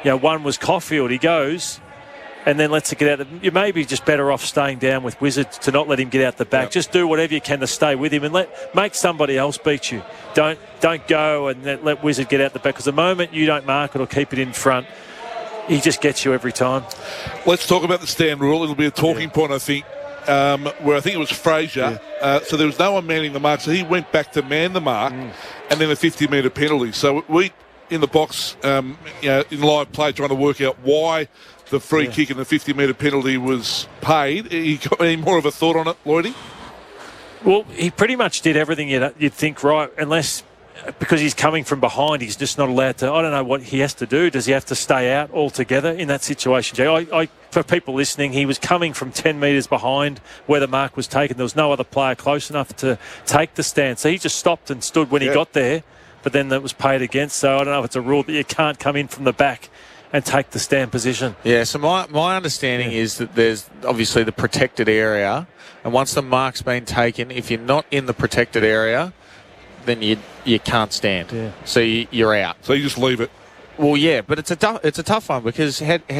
one was Caulfield. He goes and then lets it get out. You may be just better off staying down with Wizard to not let him get out the back. Yep. Just do whatever you can to stay with him and make somebody else beat you. Don't go and let Wizard get out the back, because the moment you don't mark it or keep it in front, he just gets you every time. Let's talk about the stand rule. It'll be a talking point, I think, where I think it was Fraser. Yeah. So there was no one manning the mark, so he went back to man the mark, and then a 50-metre penalty. So we, in the box, in live play, trying to work out why the free kick and the 50-metre penalty was paid. You got any more of a thought on it, Lloydie? Well, he pretty much did everything you'd think right, unless because he's coming from behind, he's just not allowed to. I don't know what he has to do. Does he have to stay out altogether in that situation, Jay? For people listening, he was coming from 10 metres behind where the mark was taken. There was no other player close enough to take the stand. So he just stopped and stood when he got there, but then that was paid against. So I don't know if it's a rule that you can't come in from the back and take the stand position. Yeah, so my understanding is that there's obviously the protected area, and once the mark's been taken, if you're not in the protected area, then you can't stand. Yeah. So you're out. So you just leave it. Well, yeah, but it's a tough one because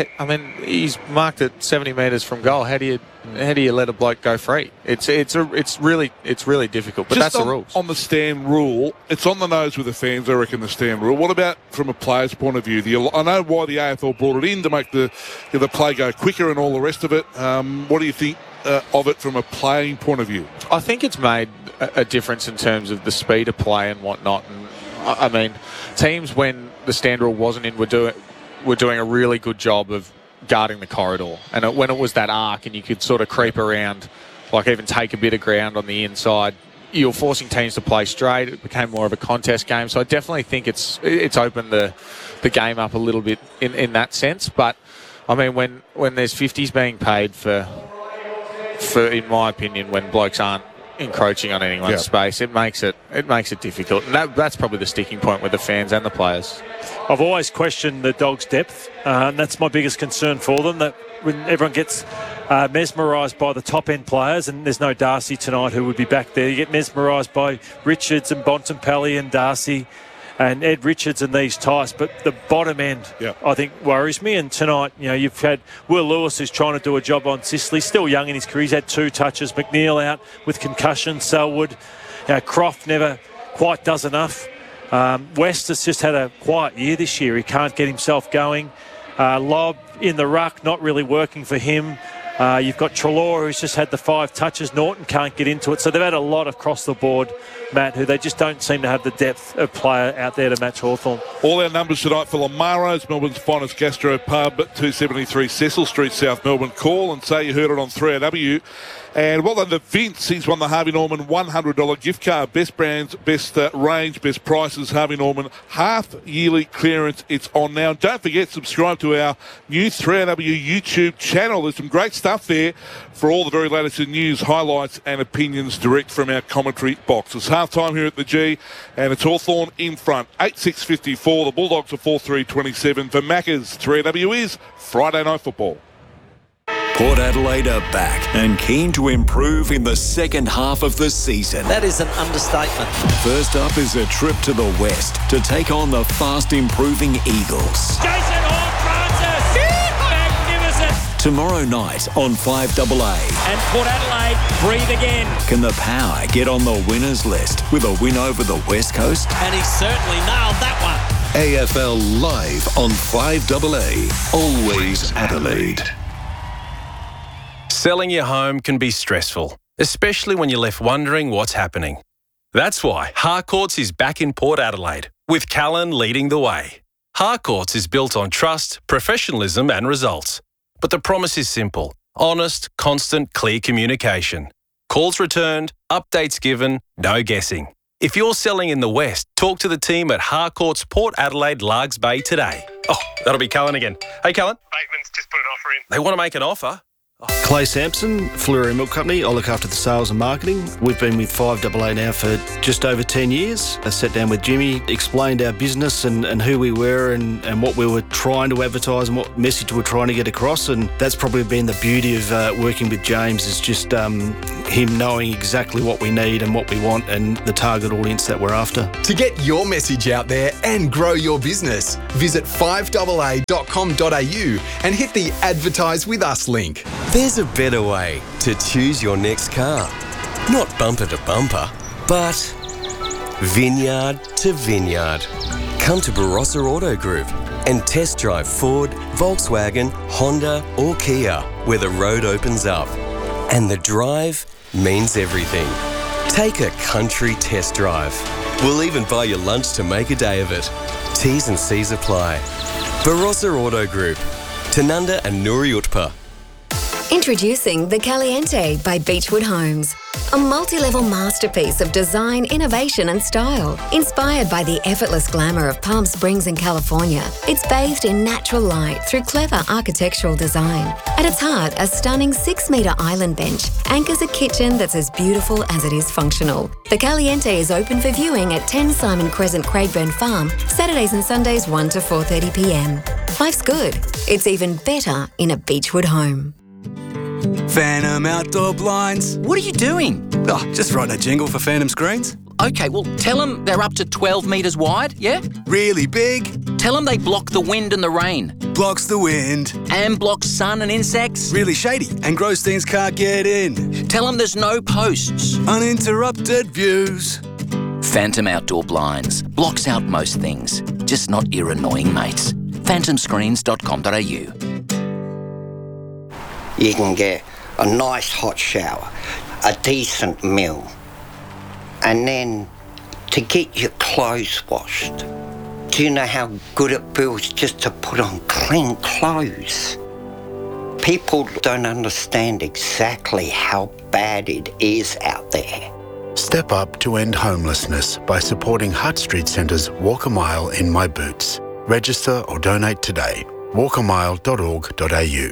he's marked at 70 metres from goal. How do you let a bloke go free? It's really difficult. But just that's the rules. On the stand rule, it's on the nose with the fans, I reckon, the stand rule. What about from a player's point of view? I know why the AFL brought it in to make the play go quicker and all the rest of it. What do you think of it from a playing point of view? I think it's made a difference in terms of the speed of play and whatnot. And I mean, teams when the stand rule wasn't in were doing a really good job of guarding the corridor. And when it was that arc and you could sort of creep around, like even take a bit of ground on the inside, you're forcing teams to play straight. It became more of a contest game. So I definitely think it's opened the game up a little bit in that sense. But I mean, when there's 50s being paid for in my opinion, when blokes aren't encroaching on anyone's space, it makes it difficult, and that's probably the sticking point with the fans and the players. I've always questioned the Dogs' depth, and that's my biggest concern for them. That when everyone gets mesmerised by the top end players, and there's no Darcy tonight who would be back there. You get mesmerised by Richards and Bontempelli and Darcy and Ed Richards and these types, but the bottom end, I think, worries me. And tonight, you've had Will Lewis, who's trying to do a job on Sicily, still young in his career. He's had 2 touches. McNeil out with concussion. Selwood, Croft never quite does enough. West has just had a quiet year this year. He can't get himself going. Lobb in the ruck, not really working for him. You've got Treloar, who's just had the 5 touches. Norton can't get into it. So they've had a lot across the board, Matt, who they just don't seem to have the depth of player out there to match Hawthorn. All our numbers tonight for Lamaro's, Melbourne's finest gastro pub, 273 Cecil Street, South Melbourne. Call and say you heard it on 3AW. And well done to Vince. He's won the Harvey Norman $100 gift card. Best brands, best range, best prices. Harvey Norman half-yearly clearance. It's on now. And don't forget, subscribe to our new 3AW YouTube channel. There's some great stuff there for all the very latest in news, highlights and opinions direct from our commentary box. It's half-time here at the G, and it's Hawthorn in front. 8-6-54. The Bulldogs are 4-3-27. For Maccas, 3AW is Friday Night Football. Port Adelaide are back and keen to improve in the second half of the season. That is an understatement. First up is a trip to the west to take on the fast-improving Eagles. Jason Horne-Francis! Magnificent! Tomorrow night on 5AA. And Port Adelaide breathe again. Can the Power get on the winners list with a win over the West Coast? And he certainly nailed that one. AFL Live on 5AA. Always Adelaide. Selling your home can be stressful, especially when you're left wondering what's happening. That's why Harcourts is back in Port Adelaide, with Callan leading the way. Harcourts is built on trust, professionalism and results. But the promise is simple: honest, constant, clear communication. Calls returned, updates given, no guessing. If you're selling in the West, talk to the team at Harcourts Port Adelaide Largs Bay today. Oh, that'll be Callan again. Hey, Callan. Bateman's just put an offer in. They want to make an offer? Clay Sampson, Fleury Milk Company. I look after the sales and marketing. We've been with 5AA now for just over 10 years. I sat down with Jimmy, explained our business and who we were and what we were trying to advertise and what message we were trying to get across. And that's probably been the beauty of working with James, is just him knowing exactly what we need and what we want and the target audience that we're after. To get your message out there and grow your business, visit 5AA.com.au and hit the Advertise With Us link. There's a better way to choose your next car. Not bumper to bumper, but vineyard to vineyard. Come to Barossa Auto Group and test drive Ford, Volkswagen, Honda or Kia, where the road opens up. And the drive means everything. Take a country test drive. We'll even buy you lunch to make a day of it. T's and C's apply. Barossa Auto Group, Tanunda and Nuri Utpa. Introducing the Caliente by Beechwood Homes. A multi-level masterpiece of design, innovation and style. Inspired by the effortless glamour of Palm Springs in California, it's bathed in natural light through clever architectural design. At its heart, a stunning 6-metre island bench anchors a kitchen that's as beautiful as it is functional. The Caliente is open for viewing at 10 Simon Crescent, Craigburn Farm, Saturdays and Sundays 1 to 4:30pm. Life's good. It's even better in a Beechwood home. Phantom Outdoor Blinds. What are you doing? Oh, just writing a jingle for Phantom Screens. Okay, well, tell them they're up to 12 metres wide, yeah? Really big. Tell them they block the wind and the rain. Blocks the wind. And blocks sun and insects. Really shady, and Grossteins can't get in. Tell them there's no posts. Uninterrupted views. Phantom Outdoor Blinds. Blocks out most things, just not your annoying mates. phantomscreens.com.au. You can get a nice hot shower, a decent meal, and then to get your clothes washed. Do you know how good it feels just to put on clean clothes? People don't understand exactly how bad it is out there. Step up to end homelessness by supporting Hutt Street Centre's Walk a Mile in My Boots. Register or donate today. walkamile.org.au.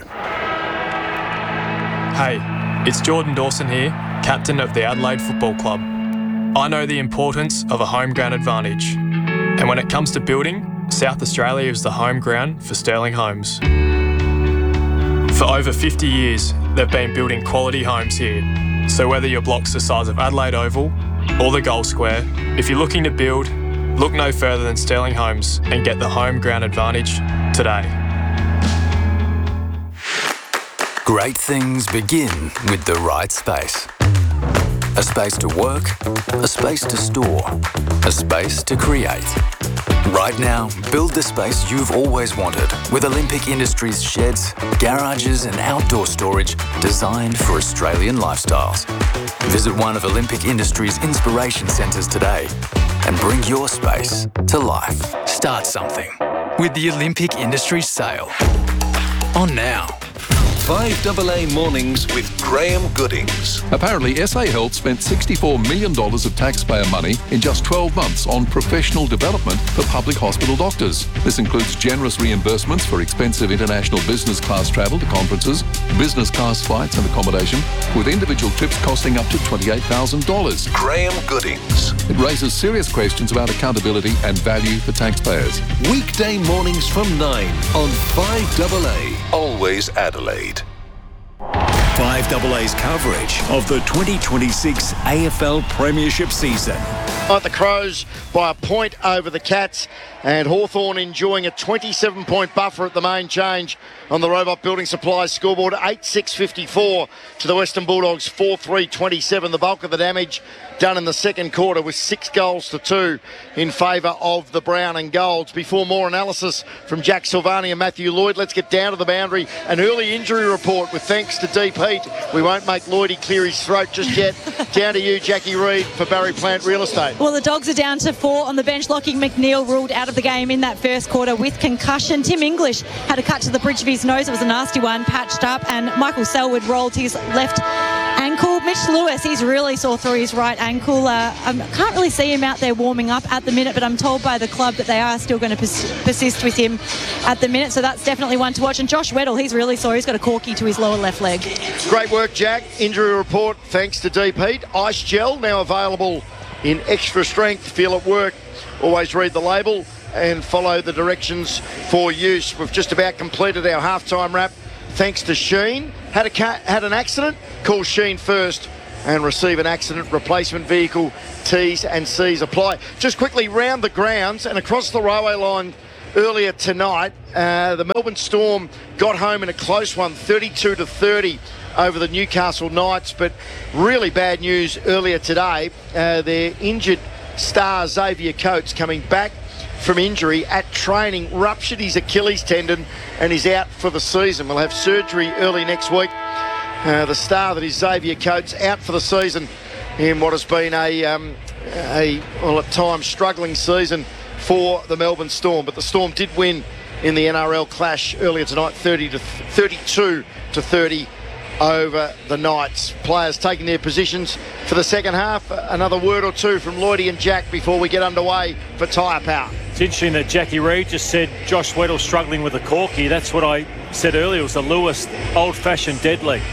Hey, it's Jordan Dawson here, captain of the Adelaide Football Club. I know the importance of a home ground advantage. And when it comes to building, South Australia is the home ground for Sterling Homes. For over 50 years, they've been building quality homes here. So whether your block's the size of Adelaide Oval or the Gold Square, if you're looking to build, look no further than Sterling Homes and get the home ground advantage today. Great things begin with the right space. A space to work, a space to store, a space to create. Right now, build the space you've always wanted with Olympic Industries sheds, garages and outdoor storage designed for Australian lifestyles. Visit one of Olympic Industries' inspiration centres today and bring your space to life. Start something with the Olympic Industries sale. On now. 5AA Mornings with Graham Goodings. Apparently, SA Health spent $64 million of taxpayer money in just 12 months on professional development for public hospital doctors. This includes generous reimbursements for expensive international business class travel to conferences, business class flights and accommodation, with individual trips costing up to $28,000. Graham Goodings. It raises serious questions about accountability and value for taxpayers. Weekday mornings from 9 on 5AA. Always Adelaide. 5AA's coverage of the 2026 AFL Premiership season. The Crows by a point over the Cats, and Hawthorn enjoying a 27-point buffer at the main change on the Robot Building Supplies scoreboard. 8-6-54 to the Western Bulldogs, 4-3-27. The bulk of the damage done in the second quarter with 6-2 in favour of the Brown and Golds. Before more analysis from Jack Silvani and Matthew Lloyd, let's get down to the boundary. An early injury report with thanks to Deep Heat. We won't make Lloydie clear his throat just yet. Down to you, Jackie Reid, for Barry Plant Real Estate. Well, the Dogs are down to 4 on the bench. Lockie McNeil ruled out of the game in that first quarter with concussion. Tim English had a cut to the bridge of his nose. It was a nasty one, patched up, and Michael Selwood rolled his left ankle ankle. Mitch Lewis, he's really sore through his right ankle. I can't really see him out there warming up at the minute, but I'm told by the club that they are still going to persist with him at the minute, so that's definitely one to watch. And Josh Weddle, he's really sore. He's got a corky to his lower left leg. Great work, Jack. Injury report thanks to Deep Heat. Ice Gel now available in extra strength. Feel it work. Always read the label and follow the directions for use. We've just about completed our halftime wrap thanks to Sheen. Had an accident? Call Sheen first and receive an accident replacement vehicle. T's and C's apply. Just quickly round the grounds and across the railway line earlier tonight, the Melbourne Storm got home in a close one, 32-30 over the Newcastle Knights, but really bad news earlier today. Their injured star Xavier Coates coming back from injury at training, ruptured his Achilles tendon and is out for the season. We'll have surgery early next week. The star that is Xavier Coates out for the season in what has been well, at times struggling season for the Melbourne Storm. But the Storm did win in the NRL clash earlier tonight, 32-30 over the Knights. Players taking their positions for the second half. Another word or two from Lloydie and Jack before we get underway for Tyre Power. It's interesting that Jackie Reid just said Josh Weddle struggling with a corky. That's what I said earlier. It was the Lewis old-fashioned dead leg.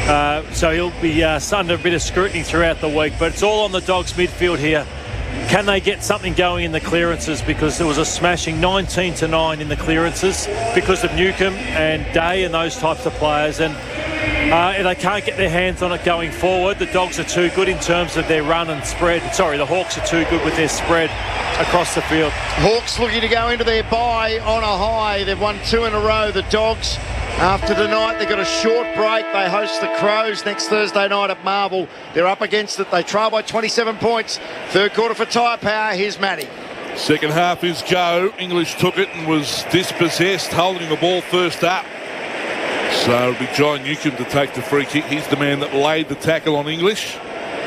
So he'll be under a bit of scrutiny throughout the week. But it's all on the Dogs midfield here. Can they get something going in the clearances? Because there was a smashing 19-9 in the clearances because of Newcomb and Day and those types of players. And they can't get their hands on it going forward. The Dogs are too good in terms of their run and spread. Sorry, the Hawks are too good with their spread across the field. Hawks looking to go into their bye on a high. They've won 2 in a row. The Dogs, after tonight, they've got a short break. They host the Crows next Thursday night at Marvel. They're up against it. They trail by 27 points. Third quarter for Tyre Power. Here's Matty. Second half is go. English took it and was dispossessed, holding the ball first up. So it'll be John Newcomb to take the free kick. He's the man that laid the tackle on English.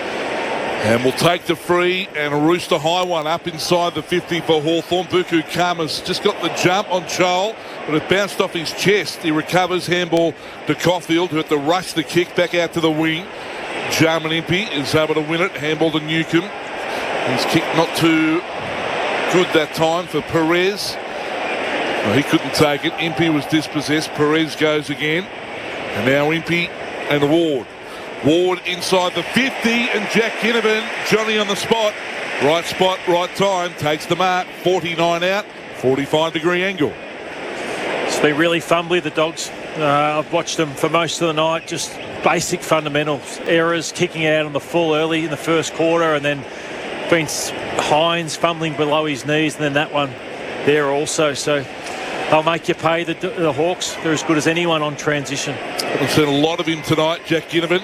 And we'll take the free and a rooster high one up inside the 50 for Hawthorn. Buku Kama's just got the jump on Chol, but it bounced off his chest. He recovers, handball to Caulfield, who had to rush the kick back out to the wing. Jarman Impey is able to win it, handball to Newcomb. His kick not too good that time for Perez. Well, he couldn't take it. Impey was dispossessed. Perez goes again. And now Impey and Ward. Ward inside the 50 and Jack Ginnivan, Johnny on the spot. Right spot, right time. Takes the mark. 49 out. 45-degree angle. It's been really fumbly, the Dogs. I've watched them for most of the night. Just basic fundamentals. Errors, kicking out on the full early in the first quarter, and then been Hines fumbling below his knees, and then that one there also. So they'll make you pay, the Hawks. They're as good as anyone on transition. We've seen a lot of him tonight. Jack Ginnivan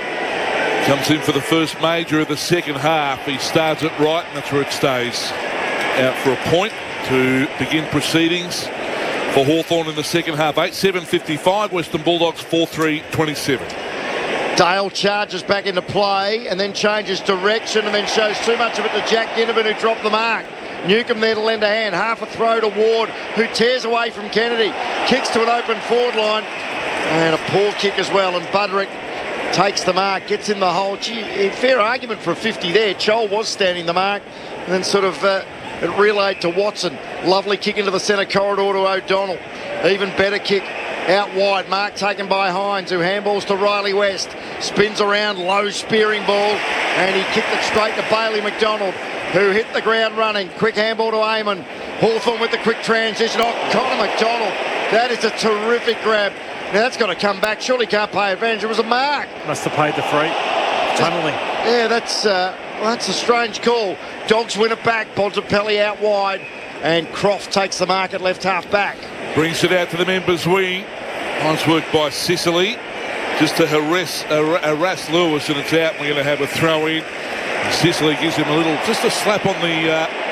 comes in for the first major of the second half. He starts it right, and that's where it stays. Out for a point to begin proceedings for Hawthorn in the second half. 8-7-55, Western Bulldogs 4-3-27. Dale charges back into play and then changes direction and then shows too much of it to Jack Ginnivan, who dropped the mark. Newcomb there to lend a hand. Half a throw to Ward, who tears away from Kennedy. Kicks to an open forward line. And a poor kick as well. And Budrick takes the mark, gets in the hole. Gee, fair argument for a 50 there. Chol was standing the mark. And then sort of it relayed to Watson. Lovely kick into the centre corridor to O'Donnell. Even better kick out wide. Mark taken by Hines, who handballs to Riley West. Spins around, low spearing ball. And he kicked it straight to Bailey McDonald, who hit the ground running. Quick handball to Eamon. Hawthorn with the quick transition. Oh, Connor McDonald. That is a terrific grab. Now that's got to come back. Surely can't pay advantage. It was a mark. Must have paid the free. Tunnelling. Yeah, that's a strange call. Dogs win it back. Bontempelli out wide. And Croft takes the mark at left half back. Brings it out to the members' wing. Nice work by Sicily. Just to harass Lewis, and it's out. We're going to have a throw in. Sicily gives him just a slap on the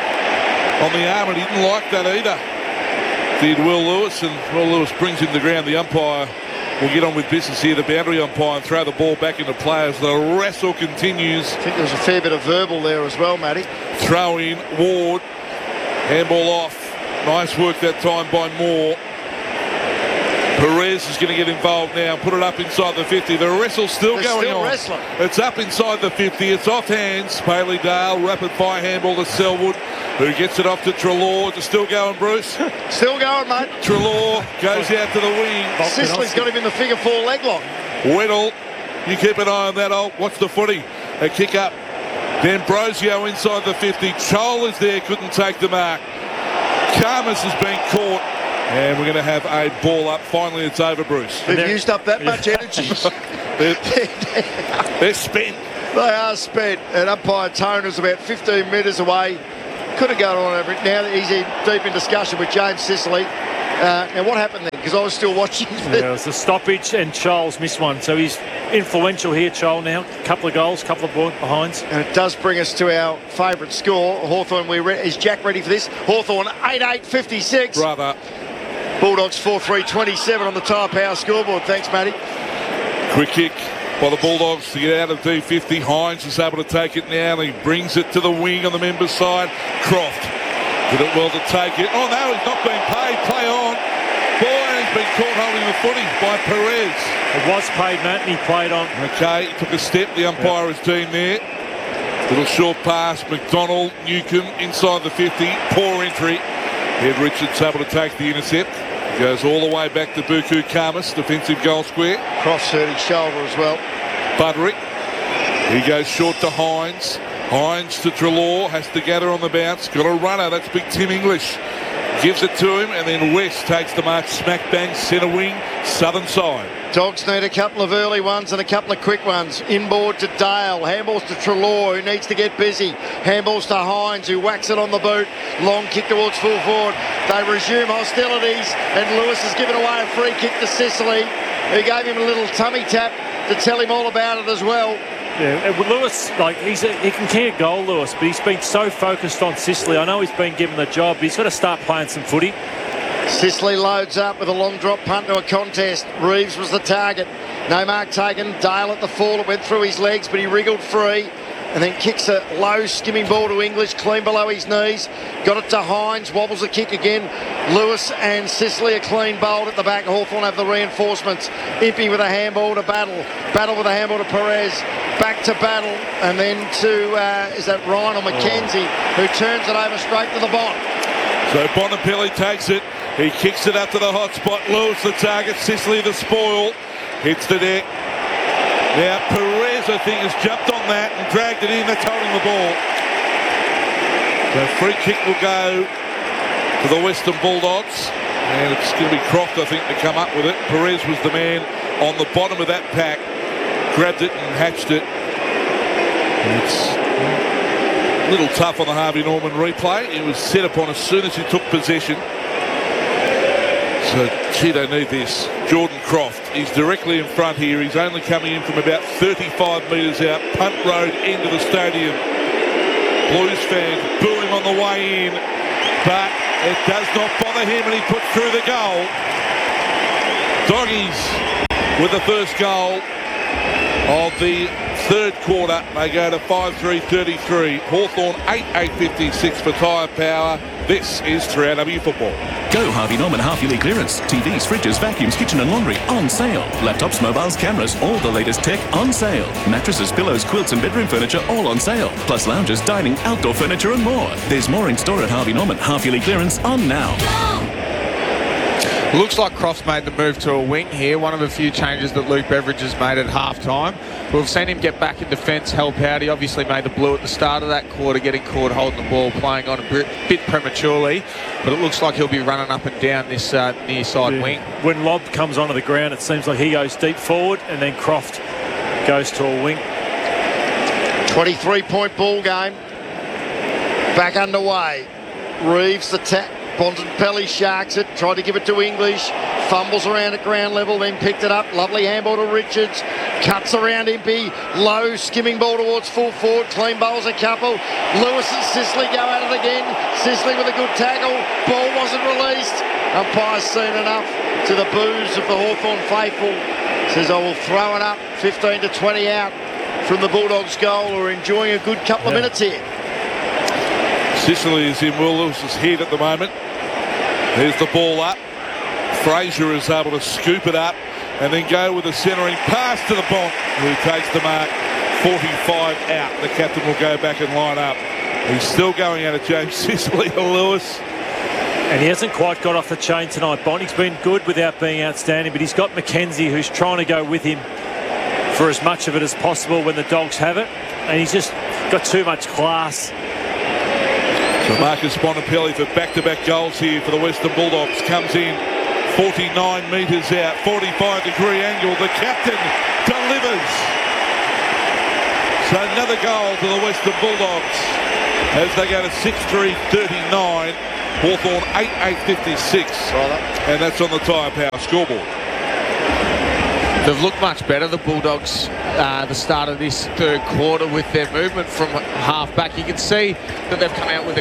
arm, and he didn't like that either. Did Will Lewis, and Will Lewis brings him to the ground. The umpire will get on with business here, the boundary umpire, and throw the ball back into play as the wrestle continues. I think there was a fair bit of verbal there as well, Matty. Throw in, Ward, handball off. Nice work that time by Moore. Perez is going to get involved now and put it up inside the 50. The wrestle's still going on. Wrestling. It's up inside the 50. It's off hands. Paley Dale, rapid fire handball to Selwood, who gets it off to Treloar. It's still going, Bruce. Still going, mate. Treloar goes out to the wing. Sicily's got him in the figure 4 leg lock. Weddle, you keep an eye on that. Watch the footy. A kick up. D'Ambrosio inside the 50. Chol is there, couldn't take the mark. Khamis has been caught. And we're going to have a ball up. Finally, it's over, Bruce. They've used up that much energy. They're spent. They are spent. And umpire Tone is about 15 metres away. Could have gone on over it. Now that he's deep in discussion with James Sicily. Now, what happened then? Because I was still watching. Yeah, it was a stoppage and Charles missed one. So he's influential here, Charles, now. A couple of goals, couple of behinds. And it does bring us to our favourite score. Hawthorn, is Jack ready for this? Hawthorn 8-8-56. Brother. Bulldogs 4-3-27 on the Tyre Power scoreboard. Thanks, Matty. Quick kick by the Bulldogs to get out of D50. Hines is able to take it now. He brings it to the wing on the members' side. Croft did it well to take it. Oh, no, he's not being paid. Play on. Boy, he's been caught holding the footy by Perez. It was paid, Matt, and he played on. Okay, he took a step. The umpire has deemed there. Little short pass. McDonald, Newcomb inside the 50. Poor entry. Ed Richards able to take the intercept. Goes all the way back to Buku Khamis, defensive goal square. Cross hurt his shoulder as well. Budrick. He goes short to Hines. Hines to Treloar, has to gather on the bounce. Got a runner, that's big Tim English. Gives it to him, and then West takes the mark. Smack bang, centre wing, southern side. Dogs need a couple of early ones and a couple of quick ones. Inboard to Dale, handballs to Treloar, who needs to get busy. Handballs to Hines, who whacks it on the boot. Long kick towards full forward. They resume hostilities, and Lewis has given away a free kick to Sicily, who gave him a little tummy tap to tell him all about it as well. Yeah, Lewis, he can kick a goal, Lewis, but he's been so focused on Sicily. I know he's been given the job, but he's got to start playing some footy. Sicily loads up with a long drop punt to a contest. Reeves was the target. No mark taken. Dale at the fall. It went through his legs, but he wriggled free. And then kicks a low skimming ball to English, clean below his knees. Got it to Hines, wobbles the kick again. Lewis and Sicily are clean bowled at the back. Hawthorn have the reinforcements. Impey with a handball to Battle. Battle with a handball to Perez. Back to Battle. And then to, is that Ryan or McKenzie, who turns it over straight to the bot. So Bonapelli takes it. He kicks it up to the hot spot. Lewis the target. Sicily the spoil. Hits the deck. Now Perez, I think, has jumped on that and dragged it in. That's holding the ball. The free kick will go to the Western Bulldogs. And it's going to be Croft, I think, to come up with it. Perez was the man on the bottom of that pack. Grabbed it and hatched it. And it's a little tough on the Harvey Norman replay. It was set upon as soon as he took possession. So, gee, they need this. Jordan Croft, he's directly in front here. He's only coming in from about 35 metres out, Punt Road, end of the stadium. Blues fans boo him on the way in, but it does not bother him, and he puts through the goal. Doggies with the first goal of the third quarter. They go to 5-3-33. Hawthorn 8-8-56 for Tyre Power. This is 3AW Football. Go Harvey Norman half-yearly clearance. TVs, fridges, vacuums, kitchen and laundry on sale. Laptops, mobiles, cameras, all the latest tech on sale. Mattresses, pillows, quilts and bedroom furniture all on sale. Plus lounges, dining, outdoor furniture and more. There's more in store at Harvey Norman. Half-yearly clearance on now. Looks like Croft's made the move to a wing here. One of a few changes that Luke Beveridge has made at half-time. We've seen him get back in defence, help out. He obviously made the blue at the start of that quarter, getting caught holding the ball, playing on a bit prematurely. But it looks like he'll be running up and down this near side wing. When Lobb comes onto the ground, it seems like he goes deep forward and then Croft goes to a wing. 23-point ball game. Back underway. Reeves the tap. Bontempelli sharks it, tried to give it to English, fumbles around at ground level, then picked it up. Lovely handball to Richards, cuts around Impey, low skimming ball towards full forward, clean bowls a couple. Lewis and Sicily go at it again. Sicily with a good tackle, ball wasn't released. Umpire's seen enough to the boos of the Hawthorn faithful. Says I will throw it up, 15 to 20 out from the Bulldogs goal. We're enjoying a good couple of minutes here. Sicily is in Will Lewis's head at the moment. There's the ball up. Fraser is able to scoop it up and then go with a centering pass to the Bont, who takes the mark. 45 out. The captain will go back and line up. He's still going out of James Sicily to Lewis. And he hasn't quite got off the chain tonight, Bont. He's been good without being outstanding, but he's got Mackenzie, who's trying to go with him for as much of it as possible when the Dogs have it. And he's just got too much class. So Marcus Bontempelli for back-to-back goals here for the Western Bulldogs. Comes in 49 metres out, 45-degree angle. The captain delivers. So another goal to the Western Bulldogs as they go to 6-3-39. Hawthorn 8-8-56. And that's on the Tyre Power scoreboard. They've looked much better, the Bulldogs, the start of this third quarter with their movement from half back. You can see that they've come out with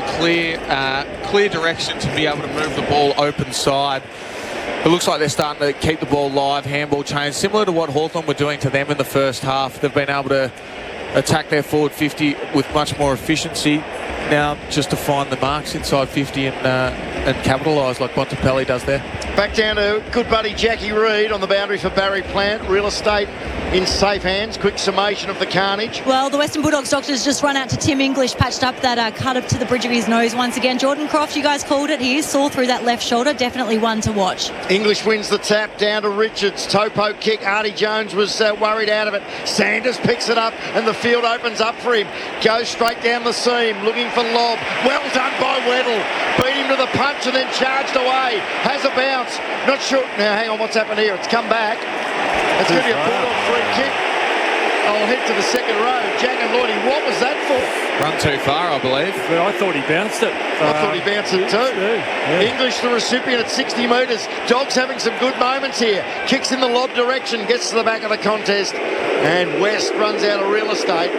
a clear direction to be able to move the ball open side. It looks like they're starting to keep the ball live, handball change, similar to what Hawthorn were doing to them in the first half. They've been able to attack their forward 50 with much more efficiency. Now just to find the marks inside 50 and capitalise like Bontempelli does there. Back down to good buddy Jackie Reid on the boundary for Barry Plant. Real estate in safe hands. Quick summation of the carnage. Well, the Western Bulldogs doctors just run out to Tim English, patched up that cut up to the bridge of his nose once again. Jordan Croft, you guys called it. He is sore through that left shoulder. Definitely one to watch. English wins the tap down to Richards. Topo kick. Artie Jones was worried out of it. Sanders picks it up and the field opens up for him. Goes straight down the seam looking for lob. Well done by Weddle. Beat him to the punch and then charged away. Has a bounce. Not sure. Now, hang on, what's happened here? It's come back. It's going to be a Bulldog free kick. I'll head to the second row. Jack and Lloydie, what was that for? Run too far, I believe. Well, I thought he bounced it. I thought he bounced it too. Yeah. English, the recipient at 60 metres. Dogs having some good moments here. Kicks in the lob direction, gets to the back of the contest. And West runs out of real estate.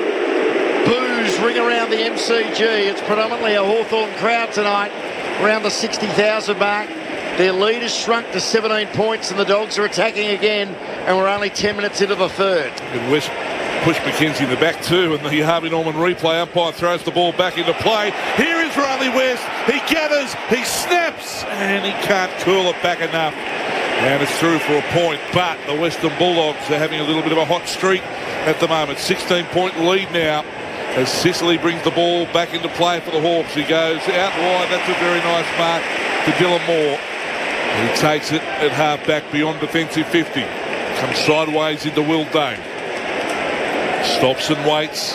Boos ring around the MCG. It's predominantly a Hawthorn crowd tonight, around the 60,000 mark. Their lead has shrunk to 17 points and the Dogs are attacking again, and we're only 10 minutes into the third. And West push McKenzie in the back too, and the Harvey Norman replay umpire throws the ball back into play. Here is Riley West. He gathers, he snaps, and he can't cool it back enough. And it's through for a point, but the Western Bulldogs are having a little bit of a hot streak at the moment. 16-point lead now as Sicily brings the ball back into play for the Hawks. He goes out wide. That's a very nice mark to Dylan Moore. He takes it at half-back beyond defensive 50. Comes sideways into Will Day. Stops and waits.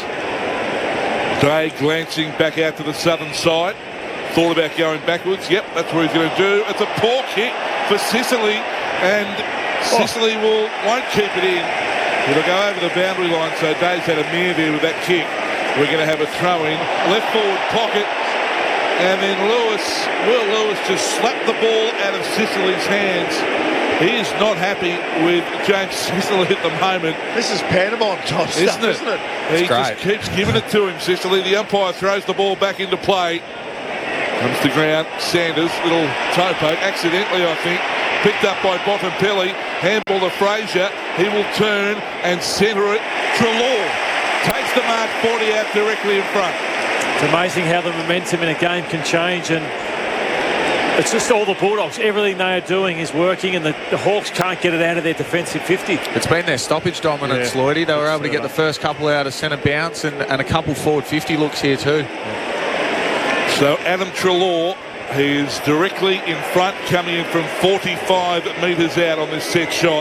Day glancing back out to the southern side. Thought about going backwards. Yep, that's what he's going to do. It's a poor kick for Sicily, and Sicily won't keep it in. It'll go over the boundary line, so Day's had a mare there with that kick. We're going to have a throw-in. Left forward pocket. And then Will Lewis just slapped the ball out of Sicily's hands. He is not happy with James Sicily at the moment. This is Panama top stuff, isn't it? He just keeps giving it to him, Sicily. The umpire throws the ball back into play. Comes to ground. Sanders, little toe poke, accidentally I think. Picked up by Bontempelli. Handball to Fraser. He will turn and centre it. Treloar takes the mark 40 out directly in front. It's amazing how the momentum in a game can change, and it's just all the Bulldogs. Everything they are doing is working, and the Hawks can't get it out of their defensive 50. It's been their stoppage dominance, Lloydie. They were able to get the first couple out of centre bounce and a couple forward 50 looks here too. So Adam Treloar, he's directly in front, coming in from 45 metres out on this set shot.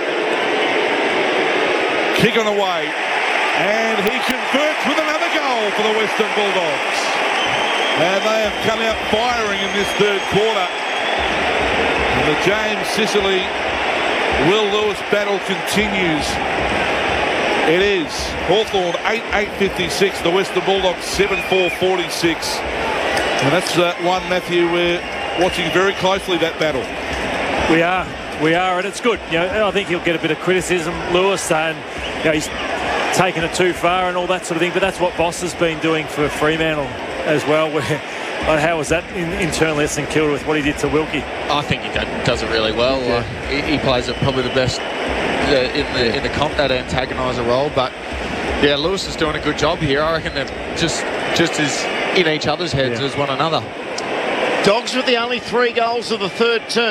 Kick on away, and he converts with another goal for the Western Bulldogs. And they have come out firing in this third quarter. And the James Sicily Will Lewis battle continues. It is Hawthorn 8-8-56, the Western Bulldogs 7-4-46. And that's one, Matthew, we're watching very closely, that battle. We are, and it's good. You know, I think he'll get a bit of criticism, Lewis, saying, you know, he's taken it too far and all that sort of thing. But that's what Boss has been doing for Fremantle as well. Where, how was that internally at St Kilda with what he did to Wilkie? I think he does it really well. Yeah. He plays it probably the best in the comp, that antagoniser role. But yeah, Lewis is doing a good job here. I reckon they're just as in each other's heads as one another. Dogs with the only 3 goals of the third term.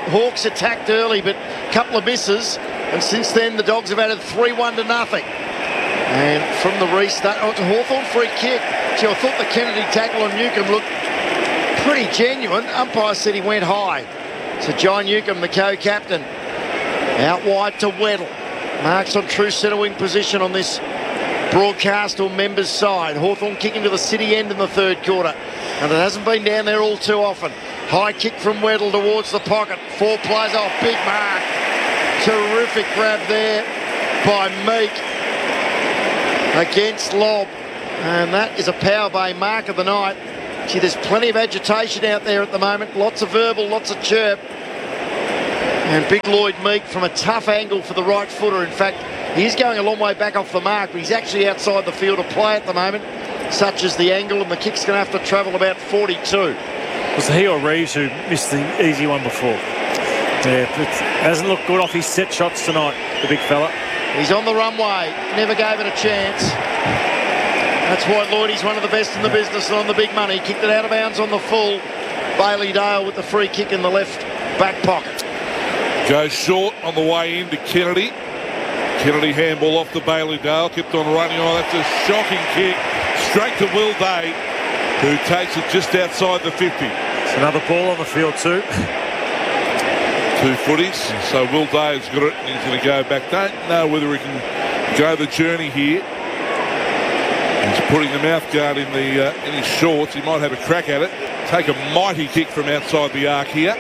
Hawks attacked early, but a couple of misses. And since then, the Dogs have added 3-1 to nothing. And from the restart, it's a Hawthorn free kick. Gee, I thought the Kennedy tackle on Newcombe looked pretty genuine. Umpire said he went high. So John Newcombe, the co-captain, out wide to Weddle. Marks on true centre wing position on this broadcast or members side. Hawthorn kicking to the City end in the third quarter. And it hasn't been down there all too often. High kick from Weddle towards the pocket. 4 players off, big mark. Terrific grab there by Meek against Lobb. And that is a Power Bay mark of the night. Gee, there's plenty of agitation out there at the moment. Lots of verbal, lots of chirp. And big Lloyd Meek from a tough angle for the right footer. In fact, he is going a long way back off the mark, but he's actually outside the field of play at the moment, such as the angle, and the kick's going to have to travel about 42. Was it he or Reeves who missed the easy one before? Yeah, it hasn't looked good off his set shots tonight, the big fella. He's on the runway, never gave it a chance. That's why Lloydie's one of the best in the business and on the big money. Kicked it out of bounds on the full. Bailey Dale with the free kick in the left back pocket. Goes short on the way in to Kennedy. Kennedy handball off to Bailey Dale. Kept on running. Oh, that's a shocking kick. Straight to Will Day, who takes it just outside the 50. It's another ball on the field too. 2 footies. So Will Day's got it and he's going to go back. Don't know whether he can go the journey here. He's putting the mouth guard in his shorts. He might have a crack at it. Take a mighty kick from outside the arc here.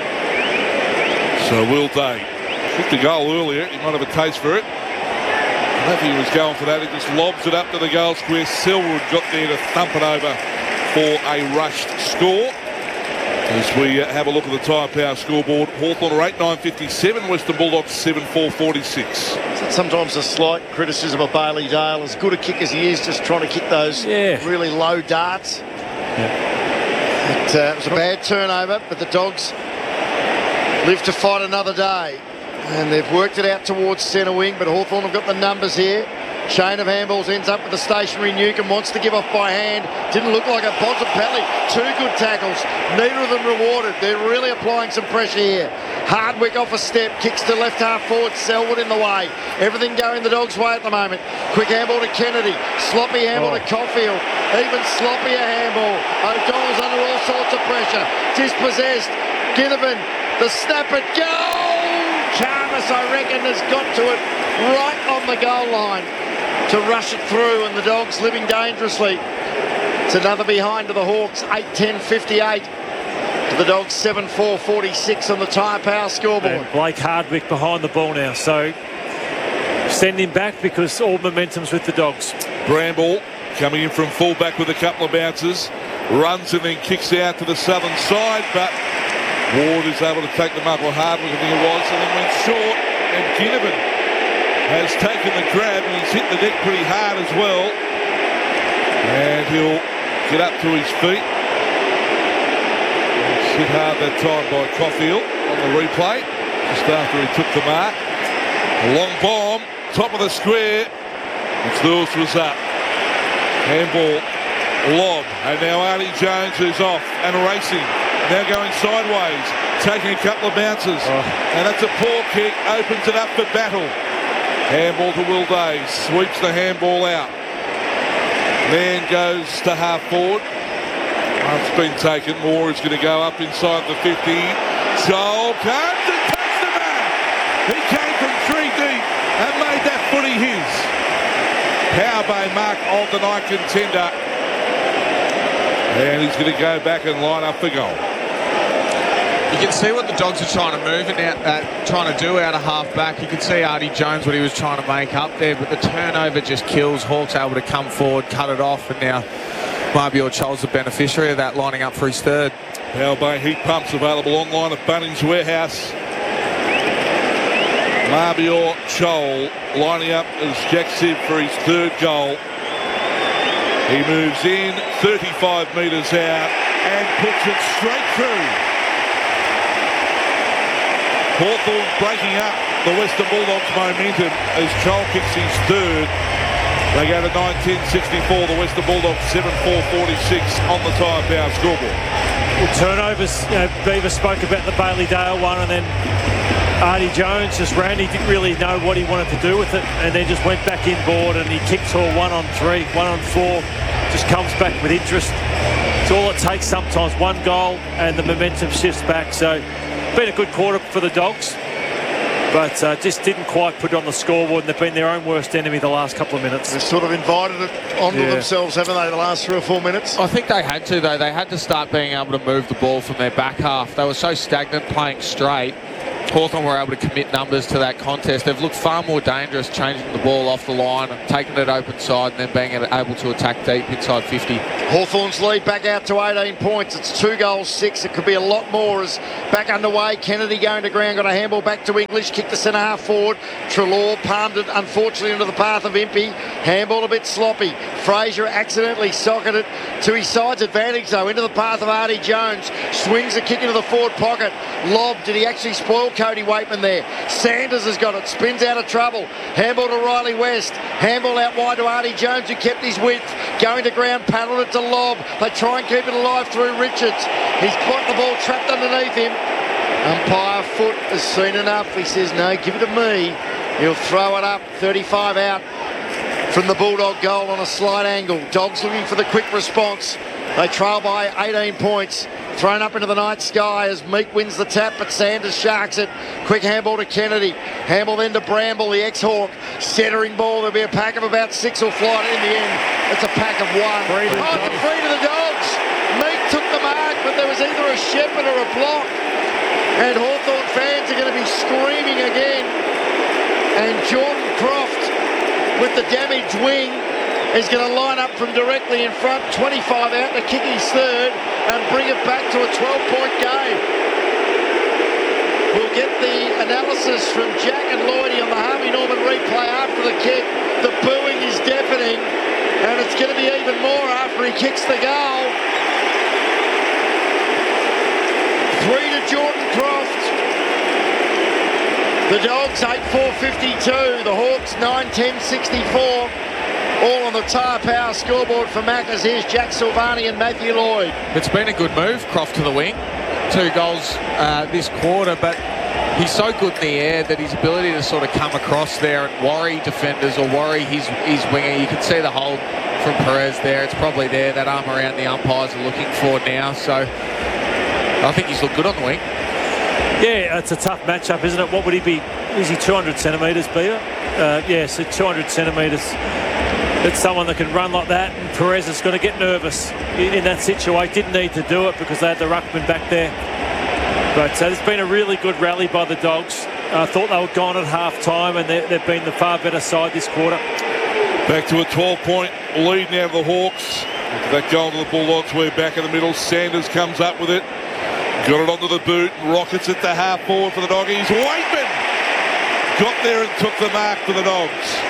So Will Day kicked a goal earlier. He might have a taste for it. I don't think he was going for that. He just lobs it up to the goal square. Selwood got there to thump it over for a rushed score. As we have a look at the Tyre Power scoreboard, Hawthorn are 8-9-57, Western Bulldogs 7-4-46. Sometimes a slight criticism of Bailey Dale. As good a kick as he is, just trying to kick those really low darts. It was a bad turnover, but the Dogs live to fight another day. And they've worked it out towards centre wing, but Hawthorn have got the numbers here. Chain of handballs ends up with the stationary Newcombe, wants to give off by hand. Didn't look like it. Bontempelli, 2 good tackles. Neither of them rewarded. They're really applying some pressure here. Hardwick off a step, kicks to left half forward. Selwood in the way. Everything going the Dogs' way at the moment. Quick handball to Kennedy. Sloppy handball to Caulfield. Even sloppier handball. O'Donnell's under all sorts of pressure. Dispossessed. Ginnivan, the snap at goal! Charmis, I reckon, has got to it right on the goal line to rush it through, and the Dogs living dangerously. It's another behind to the Hawks, 8-10-58. To the Dogs, 7-4-46 on the Tyre Power scoreboard. And Blake Hardwick behind the ball now, so send him back because all momentum's with the Dogs. Bramble coming in from fullback with a couple of bounces. Runs and then kicks out to the southern side, but Ward is able to take them up, or Hardwick I think it was, and then went short, and Ginnivan has taken the grab and he's hit the deck pretty hard as well. And he'll get up to his feet. It's hit hard that time by Caulfield on the replay, just after he took the mark. A long bomb, top of the square. It's Lewis was up. Handball, lob. And now Artie Jones who's off and racing. Now going sideways, taking a couple of bounces. And that's a poor kick, opens it up for battle. Handball to Will Day, sweeps the handball out. Man goes to half forward. It's been taken. Moore is going to go up inside the 50. Joel comes and takes the mark. He came from 3 deep and made that footy his. Power Bay mark of the night contender. And he's going to go back and line up for goal. You can see what the Dogs are trying to move and trying to do out of half back. You can see Artie Jones what he was trying to make up there, but the turnover just kills. Hawks able to come forward, cut it off, and now Mabior Chol's the beneficiary of that, lining up for his third. Power Bay heat pumps available online at Bunnings Warehouse. Mabior Chol lining up as Jack Sibb for his third goal. He moves in 35 metres out and puts it straight through. Hawthorn breaking up the Western Bulldogs' momentum as Chol kicks his third. They go to 9-10-64. The Western Bulldogs 7-4-46 on the Tyre Power scoreboard. Turnovers, Beaver spoke about the Bailey Dale one, and then Artie Jones just ran. He didn't really know what he wanted to do with it, and then just went back inboard, and he kicked to a 1-on-3, 1-on-4, just comes back with interest. It's all it takes sometimes, one goal, and the momentum shifts back. So, been a good quarter for the Dogs, but just didn't quite put it on the scoreboard, and they've been their own worst enemy the last couple of minutes. They've sort of invited it onto themselves, haven't they, the last 3 or 4 minutes? I think they had to, though. They had to start being able to move the ball from their back half. They were so stagnant playing straight. Hawthorn were able to commit numbers to that contest. They've looked far more dangerous changing the ball off the line and taking it open side and then being able to attack deep inside 50. Hawthorn's lead back out to 18 points. It's 2 goals, 6. It could be a lot more as back underway. Kennedy going to ground, got a handball back to English, kicked the centre half forward. Treloar palmed it, unfortunately, into the path of Impey. Handball a bit sloppy. Fraser accidentally socketed it to his side's advantage, though, into the path of Artie Jones. Swings the kick into the forward pocket. Lob, did he actually spoil Cody Waitman there? Sanders has got it, spins out of trouble. Handball to Riley West. Handball out wide to Artie Jones, who kept his width. Going to ground, paddled it to Lob. They try and keep it alive through Richards. He's got the ball trapped underneath him. Umpire Foot has seen enough. He says, no, give it to me. He'll throw it up, 35 out from the Bulldog goal on a slight angle. Dogs looking for the quick response. They trail by 18 points. Thrown up into the night sky as Meek wins the tap, but Sanders sharks it. Quick handball to Kennedy. Handball then to Bramble, the ex-Hawk. Centering ball. There'll be a pack of about 6 will fly in the end. It's a pack of 1. Free to the Dogs. Meek took the mark, but there was either a shepherd or a block. And Hawthorn fans are going to be screaming again. And Jordan Croft, with the damaged wing, is going to line up from directly in front, 25 out to kick his third and bring it back to a 12-point game. We'll get the analysis from Jack and Lloydie on the Harvey Norman replay after the kick. The booing is deafening, and it's going to be even more after he kicks the goal. 3 to Jordan Croft. The Dogs 8-4-52, the Hawks 9-10-64. All on the Tyre Power scoreboard for Maccas. Here's Jack Silvani and Matthew Lloyd. It's been a good move, Croft to the wing. 2 goals this quarter, but he's so good in the air that his ability to sort of come across there and worry defenders or worry his winger. You can see the hold from Perez there. It's probably there, that arm around the umpires are looking for now. So I think he's looked good on the wing. Yeah, it's a tough matchup, isn't it? What would he be? Is he 200 centimetres, Beaver? So 200 centimetres. It's someone that can run like that, and Perez is going to get nervous in that situation. Didn't need to do it because they had the ruckman back there. But there's been a really good rally by the Dogs. I thought they were gone at half-time, and they've been the far better side this quarter. Back to a 12-point lead now, the Hawks. That goal to the Bulldogs, we're back in the middle. Sanders comes up with it. Got it onto the boot. Rockets it to half forward for the Doggies. Waitman got there and took the mark for the Dogs.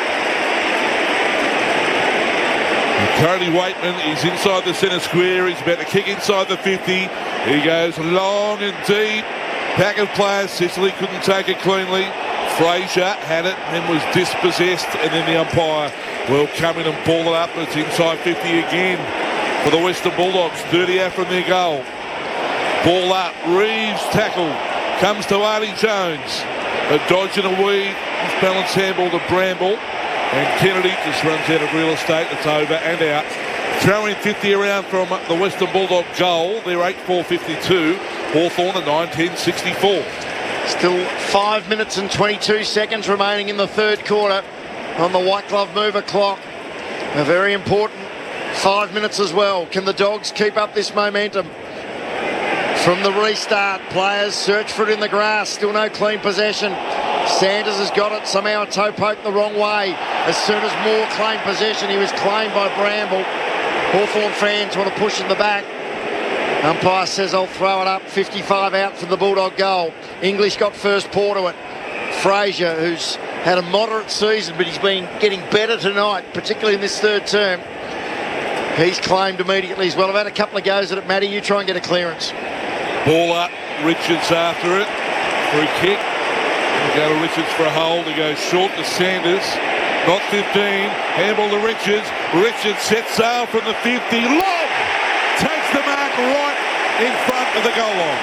Cody Waitman is inside the centre square. He's about to kick inside the 50. He goes long and deep. Pack of players. Sicily couldn't take it cleanly. Fraser had it and was dispossessed, and then the umpire will come in and ball it up. It's inside 50 again for the Western Bulldogs. 30 out from their goal. Ball up. Reeves tackle. Comes to Artie Jones. A dodge and a weave. His balance handball to Bramble. And Kennedy just runs out of real estate. It's over and out. Throwing 50 around from the Western Bulldog goal. They're 8-4-52. Hawthorn at 9-10-64. Still 5 minutes and 22 seconds remaining in the third quarter on the White Glove Mover clock. A very important 5 minutes as well. Can the Dogs keep up this momentum? From the restart, players search for it in the grass. Still no clean possession. Sanders has got it, somehow a toe poke the wrong way. As soon as Moore claimed possession, he was claimed by Bramble. Hawthorn fans want to push in the back. Umpire says I'll throw it up. 55 out from the Bulldog goal. English got first paw to it. Fraser, who's had a moderate season, but he's been getting better tonight, particularly in this third term. He's claimed immediately as well. I've had a couple of goes at it. Matty, you try and get a clearance. Ball up. Richards after it. Free kick. Go to Richards for a hold. He goes short to Sanders. Not 15. Handball to Richards. Richards sets sail from the 50. Lob! Takes the mark right in front of the goal line.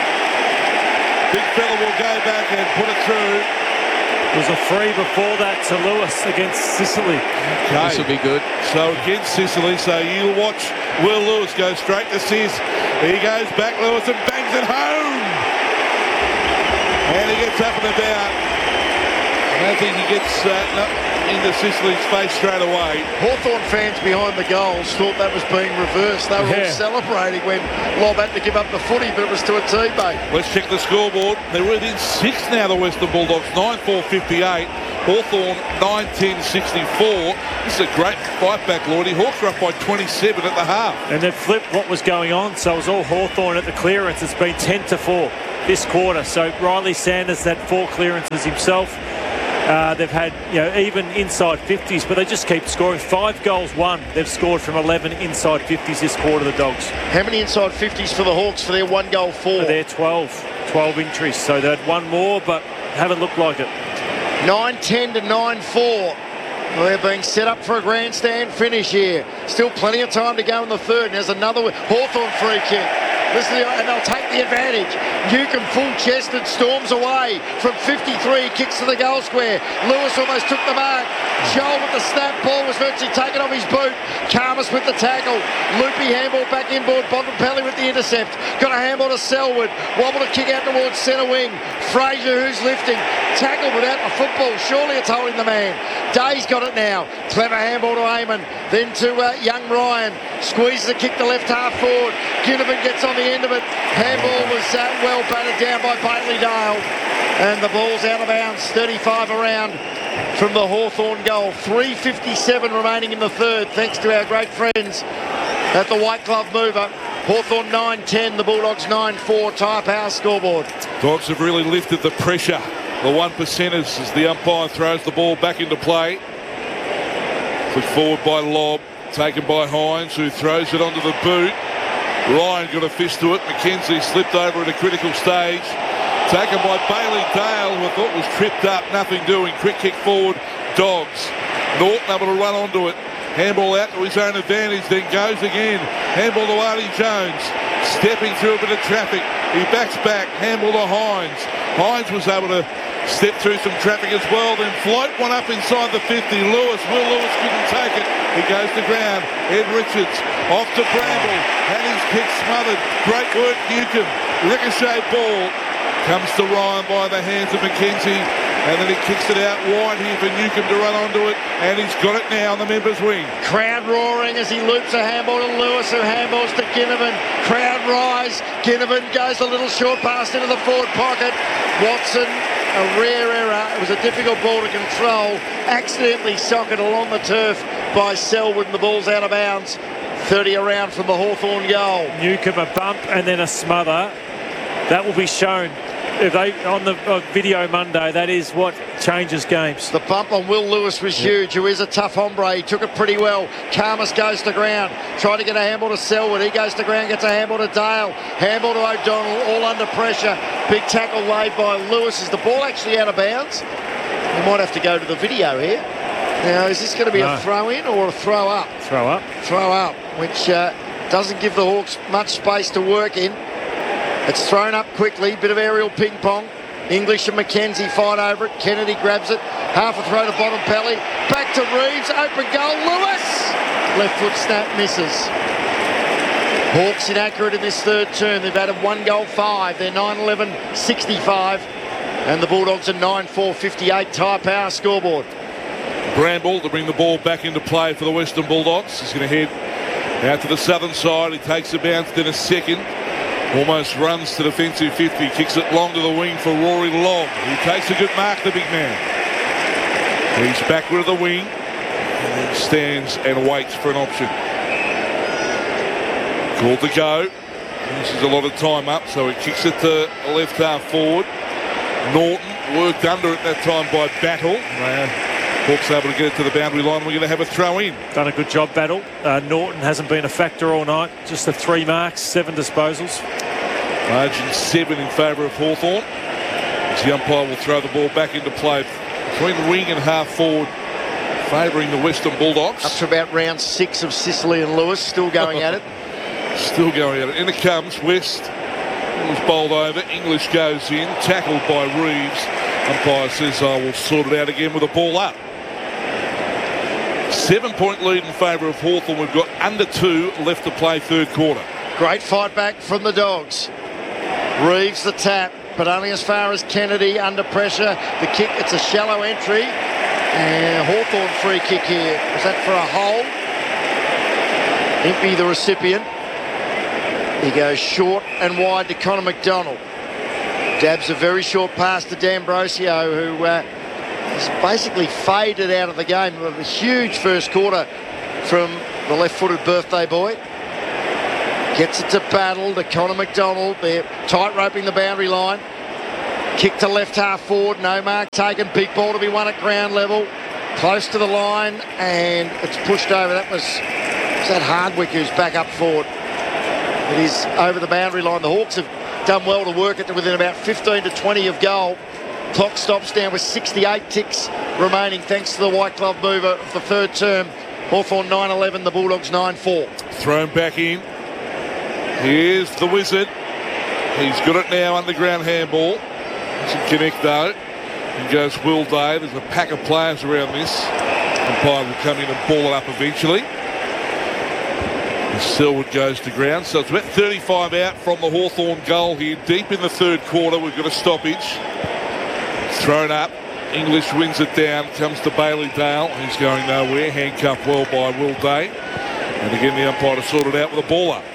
Big fella will go back and put it through. There was a free before that to Lewis against Sicily. Okay. This will be good. So against Sicily, so you'll watch Will Lewis go straight to Sis. He goes back, Lewis, and bangs it home. And he gets up and about. I don't think he gets into Sicily's face straight away. Hawthorn fans behind the goals thought that was being reversed. They were all celebrating when Lobb had to give up the footy, but it was to a teammate. Let's check the scoreboard. They're within 6 now, the Western Bulldogs. 9-4-58. Hawthorn 9-10-64. This is a great fight back, Lloydie. Hawks are up by 27 at the half. And they've flipped what was going on, so it was all Hawthorn at the clearance. It's been 10-4 this quarter. So Riley Sanders had 4 clearances himself. They've had, even inside 50s, but they just keep scoring. 5 goals won. They've scored from 11 inside 50s this quarter, the Dogs. How many inside 50s for the Hawks for their 1 goal 4? They're 12 entries, so they had 1 more, but haven't looked like it. 9-10 to 9-4. They're being set up for a grandstand finish here. Still plenty of time to go in the third. And there's another Hawthorn free kick. And they'll take the advantage. Newcomb full-chested storms away from 53, kicks to the goal square. Lewis almost took the mark. Joel with the snap, ball was virtually taken off his boot. Karmas with the tackle. Loopy handball back inboard. Bontempelli with the intercept. Got a handball to Selwood. Wobble to kick out towards centre wing. Fraser, who's lifting. Tackle without the football. Surely it's holding the man. Day's got it now. Clever handball to Eamon. Then to young Ryan. Squeezes the kick to left half forward. Ginnivan gets on the end of it. Handball was well batted down by Bailey Dale. And the ball's out of bounds. 35 around from the Hawthorn goal. 3:57 remaining in the third, thanks to our great friends at the White Glove Mover. Hawthorn 9-10, the Bulldogs 9-4. Tyre Power scoreboard. Dogs have really lifted the pressure. The 1%ers as the umpire throws the ball back into play. Put forward by Lobb, taken by Hines, who throws it onto the boot. Ryan got a fist to it. McKenzie slipped over at a critical stage. Taken by Bailey Dale, who I thought was tripped up. Nothing doing. Quick kick forward. Dogs. Norton able to run onto it. Handball out to his own advantage. Then goes again. Handball to Artie Jones. Stepping through a bit of traffic. He backs back. Handball to Hines. Hines was able to step through some traffic as well. Then float one up inside the 50. Will Lewis couldn't take it. He goes to ground. Ed Richards off to Bramble. Had his kick smothered. Great work, Newcomb. Ricochet ball. Comes to Ryan by the hands of McKenzie. And then he kicks it out wide here for Newcomb to run onto it. And he's got it now on the members' wing. Crowd roaring as he loops a handball to Lewis, who handballs to Ginnivan. Crowd rise. Ginnivan goes a little short pass into the forward pocket. Watson, a rare error. It was a difficult ball to control. Accidentally socked along the turf by Selwood, and the ball's out of bounds. 30 around from the Hawthorn goal. Newcomb a bump and then a smother. That will be shown if they on the video Monday. That is what changes games. The bump on Will Lewis was huge, who is a tough hombre. He took it pretty well. Karmas goes to ground. Tried to get a handball to Selwood. He goes to ground, gets a handball to Dale. Handball to O'Donnell, all under pressure. Big tackle laid by Lewis. Is the ball actually out of bounds? We might have to go to the video here. Now, is this going to be a throw-in or a throw-up? Throw-up. Throw-up, which doesn't give the Hawks much space to work in. It's thrown up quickly, bit of aerial ping-pong. English and McKenzie fight over it. Kennedy grabs it. Half a throw to Bontempelli. Back to Reeves. Open goal. Lewis! Left foot snap misses. Hawks inaccurate in this third term. They've added 1 goal 5. They're 9-11-65. And the Bulldogs are 9-4-58. Tyre Power scoreboard. Bramble to bring the ball back into play for the Western Bulldogs. He's going to head out to the southern side. He takes a bounce, then a second. Almost runs to defensive 50. Kicks it long to the wing for Rory Lobb. He takes a good mark, the big man. He's backward of the wing and then stands and waits for an option. Called to go. This is a lot of time up, so he kicks it to left half forward. Norton worked under it that time by Battle. Hawks able to get it to the boundary line. We're going to have a throw in. Done a good job, Battle. Norton hasn't been a factor all night. Just the 3 marks, 7 disposals. Margin 7 in favour of Hawthorn. As the umpire will throw the ball back into play between wing and half forward, favouring the Western Bulldogs. Up to about round 6 of Sicily and Lewis, still going at it. Still going at it. In it comes West. It was bowled over. English goes in. Tackled by Reeves. Umpire says I will sort it out again with a ball up. 7-point lead in favour of Hawthorn. We've got under 2 left to play third quarter. Great fight back from the Dogs. Reeves the tap, but only as far as Kennedy under pressure. The kick, it's a shallow entry. And Hawthorn free kick here. Was that for a hole? Impey the recipient. He goes short and wide to Connor McDonald. Dabs a very short pass to D'Ambrosio, who has basically faded out of the game. A huge first quarter from the left-footed birthday boy. Gets it to Battle, to Connor McDonald. They're tight-roping the boundary line. Kick to left half forward, no mark taken. Big ball to be won at ground level. Close to the line, and it's pushed over. That was that Hardwick who's back up forward. It is over the boundary line. The Hawks have done well to work it to within about 15 to 20 of goal. Clock stops down with 68 ticks remaining thanks to the white glove mover of the third term. Hawthorn 9-11, the Bulldogs 9-4. Thrown back in. Here's the Wizard. He's got it now, underground handball. Doesn't connect though. In goes Will Day. There's a pack of players around this. Umpire will come in and ball it up eventually. And Selwood goes to ground. So it's about 35 out from the Hawthorn goal here. Deep in the third quarter, we've got a stoppage. Thrown up. English wins it down. Comes to Bailey Dale. He's going nowhere. Handcuffed well by Will Day. And again, the umpire to sort it out with a ball up.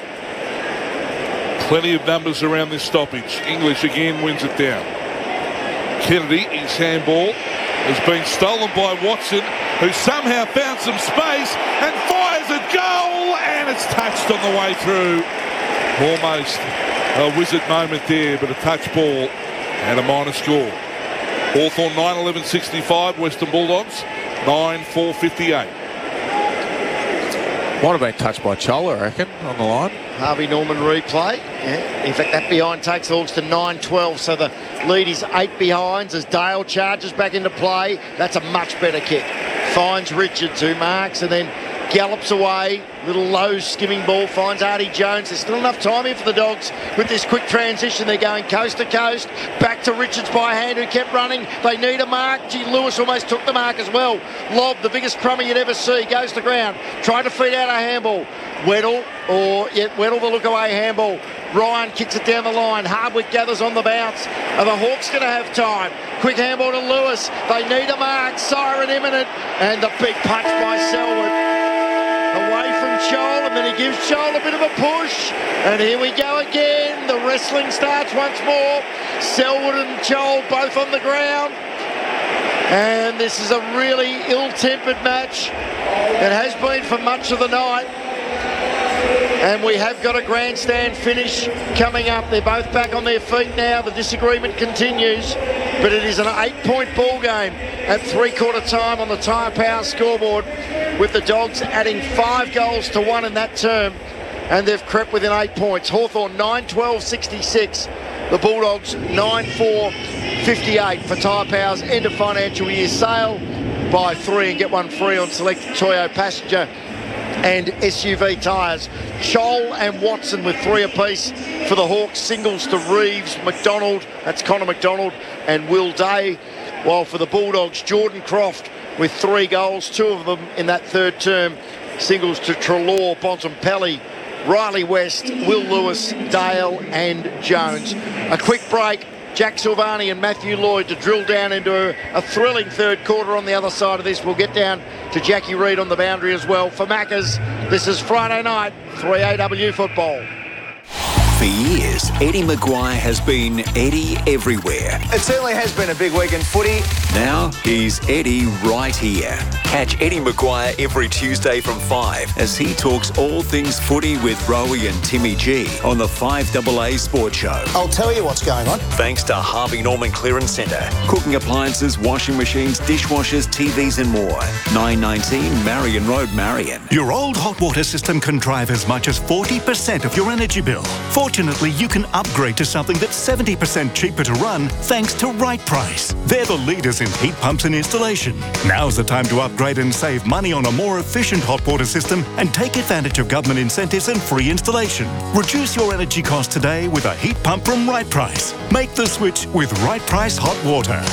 Plenty of numbers around this stoppage. English again wins it down. Kennedy, his handball has been stolen by Watson, who somehow found some space and fires a goal, and it's touched on the way through. Almost a Wizard moment there, but a touch ball and a minor score. Hawthorn 9-11-65, Western Bulldogs 9-4-58. Might have been touched by Chola, I reckon, on the line. Harvey Norman replay. Yeah. In fact, that behind takes the Hawks to 9-12, so the lead is 8 behinds as Dale charges back into play. That's a much better kick. Finds Richards, who marks and then gallops away. Little low skimming ball, finds Artie Jones. There's still enough time here for the Dogs with this quick transition. They're going coast to coast. Back to Richards by hand, who kept running. They need a mark. Gee, Lewis almost took the mark as well. Lob, the biggest crummy you'd ever see, goes to ground. Trying to feed out a handball. Weddle, Weddle the look away handball. Ryan kicks it down the line. Hardwick gathers on the bounce. Are the Hawks going to have time? Quick handball to Lewis. They need a mark. Siren imminent. And the big punch by Selwood. Away from Chol, and then he gives Chol a bit of a push. And here we go again. The wrestling starts once more. Selwood and Chol both on the ground. And this is a really ill-tempered match. It has been for much of the night. And we have got a grandstand finish coming up. They're both back on their feet now. The disagreement continues. But it is an 8-point ball game at three-quarter time on the Tyre Power scoreboard, with the Dogs adding 5 goals to 1 in that term. And they've crept within 8 points. Hawthorn 9-12-66. The Bulldogs 9-4-58 for Tyre Power's end of financial year sale. Buy 3 and get 1 free on selected Toyo passenger and SUV tyres. Chol and Watson with 3 apiece for the Hawks. Singles to Reeves, McDonald, that's Connor McDonald, and Will Day. While for the Bulldogs, Jordan Croft with 3 goals, 2 of them in that third term. Singles to Treloar, Bontempelli, Riley West, Will Lewis, Dale and Jones. A quick break. Jack Silvani and Matthew Lloyd to drill down into a thrilling third quarter on the other side of this. We'll get down to Jackie Reid on the boundary as well. For Maccas, this is Friday night, 3AW football. For years, Eddie Maguire has been Eddie everywhere. It certainly has been a big week in footy. Now he's Eddie right here. Catch Eddie Maguire every Tuesday from 5 as he talks all things footy with Rowie and Timmy G on the 5AA Sports Show. I'll tell you what's going on. Thanks to Harvey Norman Clearance Centre. Cooking appliances, washing machines, dishwashers, TVs and more. 919 Marion Road, Marion. Your old hot water system can drive as much as 40% of your energy bill. 40 Fortunately, you can upgrade to something that's 70% cheaper to run thanks to Right Price. They're the leaders in heat pumps and installation. Now's the time to upgrade and save money on a more efficient hot water system and take advantage of government incentives and free installation. Reduce your energy costs today with a heat pump from Right Price. Make the switch with Right Price Hot Water.